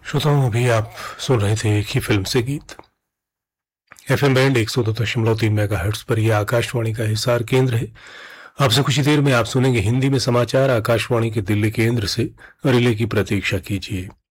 श्रोताओं, अभी आप सुन रहे थे एक ही फिल्म से गीत। एफएम बैंड 102.3 मेगाहर्ट्ज पर यह आकाशवाणी का हिसार केंद्र है। आपसे कुछ ही देर में आप सुनेंगे हिंदी में समाचार आकाशवाणी के दिल्ली केंद्र से। रिले की प्रतीक्षा कीजिए।